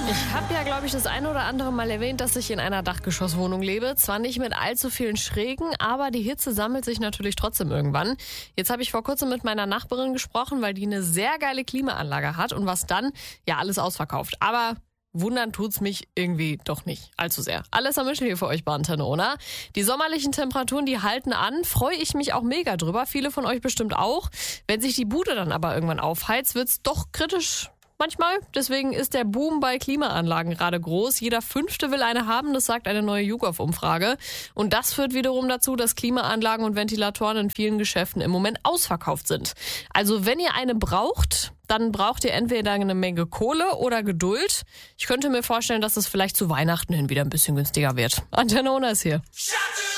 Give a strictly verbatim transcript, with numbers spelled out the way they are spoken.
Ich habe ja, glaube ich, das eine oder andere Mal erwähnt, dass ich in einer Dachgeschosswohnung lebe. Zwar nicht mit allzu vielen Schrägen, aber die Hitze sammelt sich natürlich trotzdem irgendwann. Jetzt habe ich vor kurzem mit meiner Nachbarin gesprochen, weil die eine sehr geile Klimaanlage hat und was dann? Ja, alles ausverkauft. Aber wundern tut's mich irgendwie doch nicht allzu sehr. Alles am Mischel hier für euch bei Antenne Ona. Die sommerlichen Temperaturen, die halten an. Freue ich mich auch mega drüber. Viele von euch bestimmt auch. Wenn sich die Bude dann aber irgendwann aufheizt, wird's doch kritisch. Manchmal. Deswegen ist der Boom bei Klimaanlagen gerade groß. Jeder Fünfte will eine haben, das sagt eine neue YouGov-Umfrage. Und das führt wiederum dazu, dass Klimaanlagen und Ventilatoren in vielen Geschäften im Moment ausverkauft sind. Also wenn ihr eine braucht, dann braucht ihr entweder eine Menge Kohle oder Geduld. Ich könnte mir vorstellen, dass es vielleicht zu Weihnachten hin wieder ein bisschen günstiger wird. Antenne Ona ist hier.